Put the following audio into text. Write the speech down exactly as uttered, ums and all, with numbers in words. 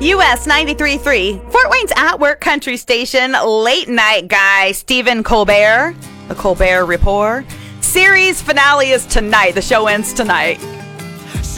U S ninety-three point three, Fort Wayne's At Work Country Station, late night guy Stephen Colbert, the Colbert Report. Series finale is tonight. The show ends tonight.